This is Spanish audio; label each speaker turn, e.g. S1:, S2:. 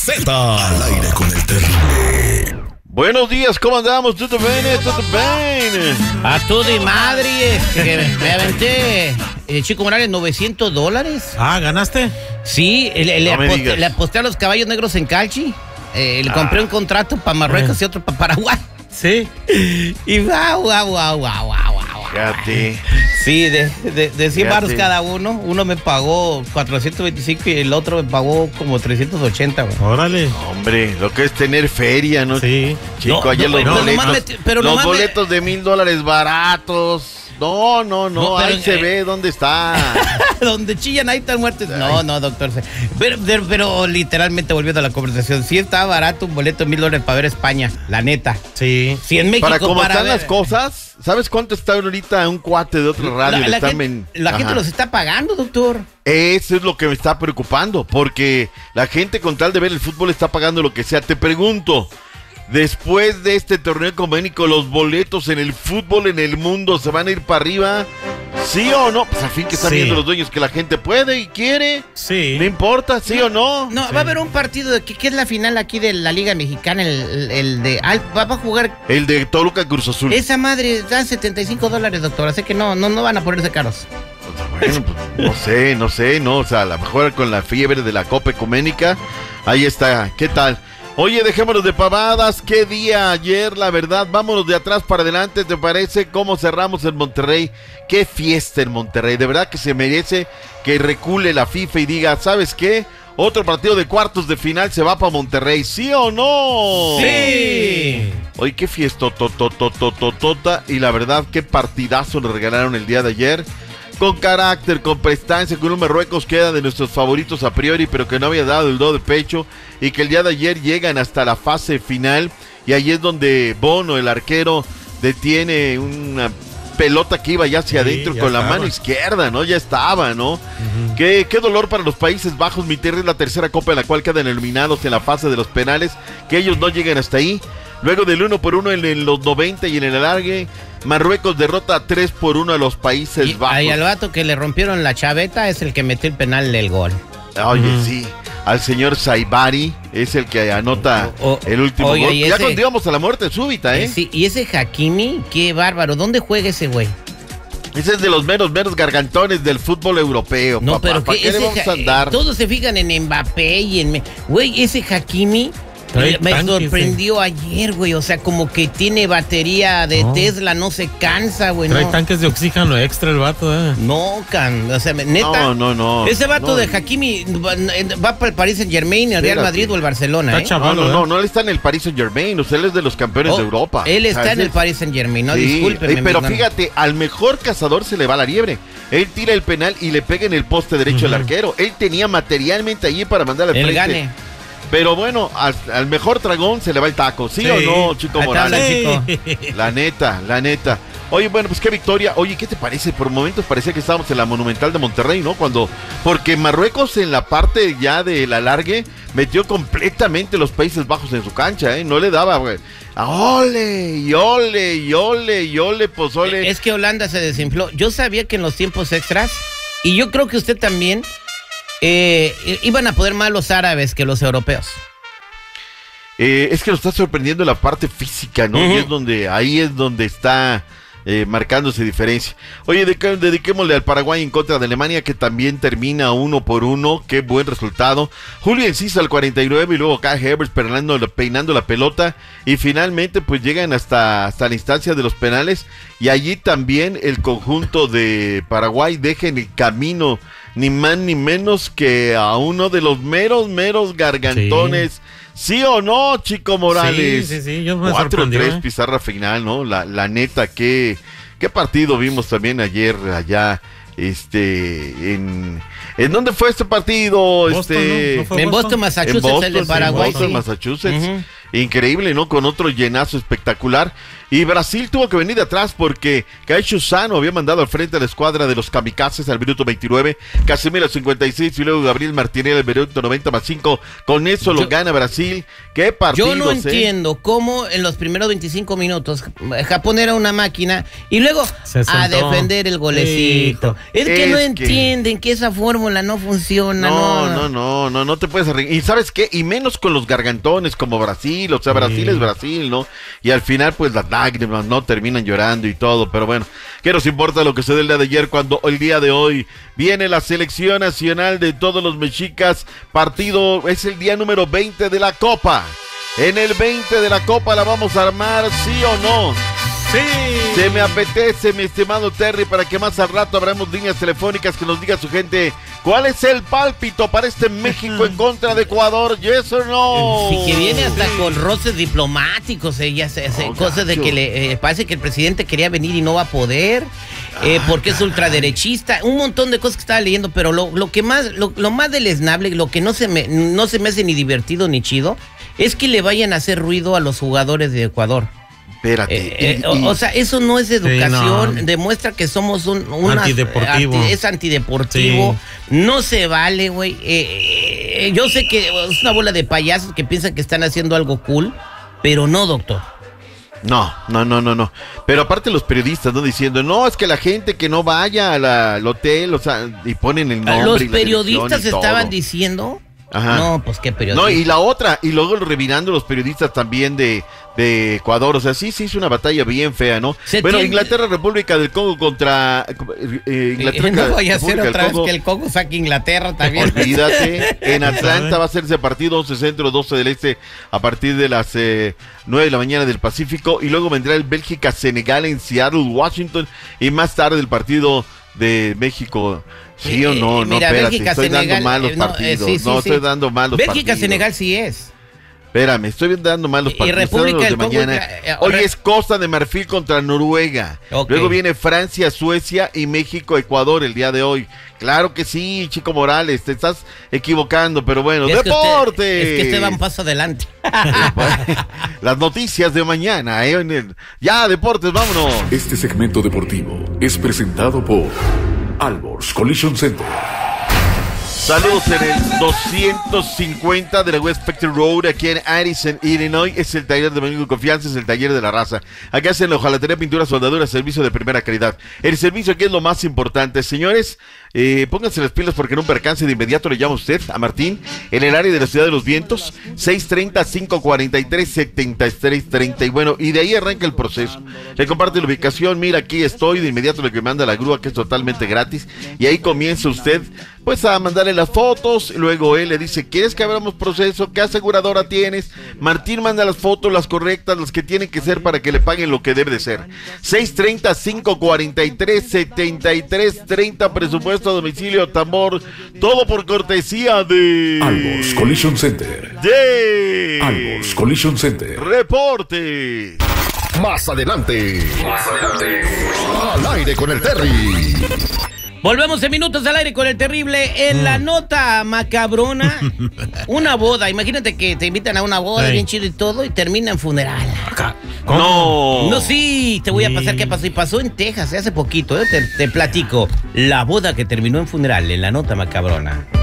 S1: Z. Al aire con el terrible.
S2: Buenos días, ¿cómo andamos? ¿Todo bien? ¿Todo bien?
S3: A todo y madre, que me aventé, Chico Morales, $900.
S4: Ah, ¿ganaste?
S3: Sí, le aposté a los caballos negros en Calchi. Le compré un contrato para Marruecos y otro para Paraguay.
S4: Sí.
S3: Y guau.
S2: Fíjate.
S3: Sí, de 100 baros cada uno. Uno me pagó 425 y el otro me pagó como 380, güey.
S4: Órale.
S2: Hombre, lo que es tener feria, ¿no?
S4: Sí.
S2: Chico,
S3: No,
S2: ayer
S3: no,
S2: los
S3: pero
S2: boletos,
S3: nomás pero
S2: los
S3: nomás
S2: boletos de $1,000 baratos. No,
S3: No,
S2: ahí
S3: pero,
S2: se ve dónde está.
S3: donde chillan ahí están muertos. No, doctor. Pero literalmente volviendo a la conversación, sí estaba barato un boleto de $1,000 para ver España, la neta.
S4: Sí.
S3: Sí, en México
S2: Para cómo están
S3: ver,
S2: las cosas, ¿sabes cuánto está ahorita un cuate de otro radio?
S3: La gente los está pagando, doctor.
S2: Eso es lo que me está preocupando, porque la gente con tal de ver el fútbol está pagando lo que sea. Te pregunto, después de este torneo económico, ¿los boletos en el fútbol en el mundo se van a ir para arriba? ¿Sí o no? Pues al fin que están viendo los dueños que la gente puede y quiere.
S4: Sí.
S2: No importa, ¿sí o no?
S3: No,
S4: sí.
S3: Va a haber un partido de que es la final aquí de la Liga Mexicana, va a jugar.
S2: El de Toluca Cruz Azul.
S3: Esa madre da $75, doctor, así que no van a ponerse caros.
S2: Bueno, pues, no sé, o sea, a lo mejor con la fiebre de la Copa Ecuménica, ahí está, ¿qué tal? Oye, dejémonos de pavadas, qué día ayer, la verdad, vámonos de atrás para adelante, ¿te parece? ¿Cómo cerramos en Monterrey? Qué fiesta en Monterrey, de verdad que se merece que recule la FIFA y diga, ¿sabes qué? Otro partido de cuartos de final se va para Monterrey, ¿sí o no?
S3: ¡Sí!
S2: Oye, qué fiesta, y la verdad, qué partidazo nos regalaron el día de ayer. Con carácter, con prestancia, con un Marruecos que era de nuestros favoritos a priori, pero que no había dado el do de pecho, y que el día de ayer llegan hasta la fase final, y ahí es donde Bono, el arquero, detiene una pelota que iba ya hacia adentro con la mano izquierda, ¿no? Ya estaba, ¿no? Uh-huh. Qué dolor para los Países Bajos, mi Terry, es la tercera copa en la cual quedan eliminados en la fase de los penales, que ellos no lleguen hasta ahí. Luego del 1-1 en los 90 y en el alargue, Marruecos derrota 3-1 a los Países Bajos.
S3: Ahí al vato que le rompieron la chaveta es el que metió el penal del gol.
S2: Oye, sí, al señor Saibari es el que anota el último gol. Ya cuando íbamos a la muerte súbita, ¿eh?
S3: Sí, y ese Hakimi, qué bárbaro. ¿Dónde juega ese güey?
S2: Ese es de los meros gargantones del fútbol europeo,
S3: no,
S2: papá.
S3: Pero
S2: ¿Para qué le vamos a andar?
S3: Todos se fijan en Mbappé y en... Güey, ese Hakimi... Me sorprendió ayer, güey, o sea, como que tiene batería de Tesla, no se cansa, güey.
S4: Trae tanques de oxígeno extra el vato,
S3: No, o sea, neta.
S2: No.
S3: Ese vato de Hakimi va para el Paris Saint-Germain, el Real Madrid o el Barcelona,
S2: No, él está en el Paris Saint-Germain, o sea, él es de los campeones de Europa.
S3: Él está en el Paris Saint-Germain, no, discúlpeme.
S2: Pero fíjate, al mejor cazador se le va la liebre. Él tira el penal y le pega en el poste derecho al arquero. Él tenía materialmente allí para mandar al frente.
S3: Él gane.
S2: Pero bueno, al mejor dragón se le va el taco, ¿sí o no, Chico Morales? La neta. Oye, bueno, pues qué victoria. Oye, ¿qué te parece? Por momentos parecía que estábamos en la Monumental de Monterrey, ¿no? Porque Marruecos en la parte ya del alargue metió completamente los Países Bajos en su cancha, ¿eh? No le daba, güey. ¡Ole! Pues ole.
S3: Es que Holanda se desinfló. Yo sabía que en los tiempos extras, y yo creo que usted también, iban a poder más los árabes que los europeos.
S2: Es que nos está sorprendiendo la parte física, ¿no? Uh-huh. Y ahí es donde está marcándose diferencia. Oye, dediquémosle al Paraguay en contra de Alemania, que también termina 1-1. Qué buen resultado. Julio Enciso al 49 y luego Kai Havertz peinando la pelota. Y finalmente pues llegan hasta la instancia de los penales. Y allí también el conjunto de Paraguay deja en el camino ni más ni menos que a uno de los meros gargantones. ¿Sí o no, Chico Morales?
S4: Sí, yo me sorprendí.
S2: 4-3 pizarra final, ¿no? La neta, qué partido vimos también ayer allá, ¿en dónde fue este partido?
S4: Boston, ¿no?
S3: En Boston, Massachusetts, el de Paraguay.
S2: Boston, Massachusetts. Uh-huh. increíble, ¿no? Con otro llenazo espectacular. Y Brasil tuvo que venir de atrás porque Caixo Sano había mandado al frente a la escuadra de los kamikazes al minuto 29, Casemiro al 56 y luego Gabriel Martinelli al minuto 90+5. Con eso lo gana Brasil. ¿Qué partido?
S3: Yo no entiendo cómo en los primeros 25 minutos Japón era una máquina y luego a defender el golecito. Es que no entienden que esa fórmula no funciona.
S2: No te puedes arreglar. ¿Y sabes qué? Y menos con los gargantones como Brasil. O sea, Brasil es Brasil, ¿no? Y al final, pues las lágrimas, ¿no? Terminan llorando y todo. Pero bueno, ¿qué nos importa lo que se dio el día de ayer cuando el día de hoy viene la selección nacional de todos los mexicas? Partido, es el día número 20 de la Copa. En el 20 de la Copa la vamos a armar, ¿sí o no?
S4: Sí.
S2: Se me apetece, mi estimado Terry, para que más al rato abramos líneas telefónicas que nos diga su gente cuál es el pálpito para este México en contra de Ecuador, ¿yes o no?
S3: Sí, que viene hasta con roces diplomáticos, cosas de que le parece que el presidente quería venir y no va a poder, porque es ultraderechista, un montón de cosas que estaba leyendo, pero lo más deleznable, lo que no se me hace ni divertido ni chido, es que le vayan a hacer ruido a los jugadores de Ecuador.
S2: Espérate.
S3: O sea, eso no es educación, sí, no. Demuestra que somos un
S4: antideportivo.
S3: Es antideportivo, sí. No se vale, güey. Yo sé que es una bola de payasos que piensan que están haciendo algo cool, pero no, doctor.
S2: No. Pero aparte los periodistas, ¿no? Diciendo, no, es que la gente que no vaya al hotel, o sea, y ponen el nombre.
S3: Los
S2: y la
S3: periodistas
S2: y
S3: estaban
S2: todo.
S3: Diciendo...
S2: Ajá.
S3: No, pues qué periodista.
S2: No, y la otra, y luego revirando los periodistas también de Ecuador, o sea, sí hizo una batalla bien fea, ¿no? Inglaterra, República del Congo contra Inglaterra.
S3: No voy a hacer otra vez que el Congo saque Inglaterra también.
S2: Olvídate, en Atlanta va a ser ese partido, 11 centro, 12 del este, a partir de las 9 de la mañana del Pacífico, y luego vendrá el Bélgica-Senegal en Seattle, Washington, y más tarde el partido de México. ¿Sí o no?
S3: Mira,
S2: Espérate,
S3: Bélgica,
S2: estoy
S3: Senegal,
S2: dando malos partidos. Estoy dando malos partidos.
S3: Bélgica, Senegal sí es.
S2: Espérame, estoy dando malos partidos.
S3: Y República del Congo.
S2: Hoy es Costa de Marfil contra Noruega. Okay. Luego viene Francia, Suecia y México, Ecuador el día de hoy. Claro que sí, Chico Morales, te estás equivocando, pero bueno, ¡deporte!
S3: Es que usted va un paso adelante.
S2: Las noticias de mañana, Ya, deportes, vámonos.
S1: Este segmento deportivo es presentado por Alborz Collision Center.
S2: Saludos en el 250 de la West Spectrum Road, aquí en Addison, Illinois. Es el taller de amigo de confianza, es el taller de la raza. Acá hacen la hojalatería, pintura, soldadura, servicio de primera calidad. El servicio aquí es lo más importante, señores. Pónganse las pilas porque en un percance de inmediato le llama usted a Martín en el área de la Ciudad de los Vientos, 630-543-7330. Y bueno, y de ahí arranca el proceso. Le comparte la ubicación, mira, aquí estoy, de inmediato le que manda la grúa, que es totalmente gratis. Y ahí comienza usted, pues, a mandarle las fotos. Luego él le dice, ¿quieres que abramos proceso? ¿Qué aseguradora tienes? Martín manda las fotos, las correctas, las que tienen que ser para que le paguen lo que debe de ser. 630-543-7330, presupuesto a domicilio, tambor, todo por cortesía de
S1: Alborz Collision Center. Alborz Collision Center.
S2: Reporte.
S1: Más adelante. Al aire con el Terry.
S3: Volvemos en minutos al aire con el terrible. En la nota macabrona, una boda. Imagínate que te invitan a una boda, bien chido y todo, y termina en funeral. No, sí, te voy a pasar qué pasó. Y pasó en Texas hace poquito, te platico. La boda que terminó en funeral, en la nota macabrona.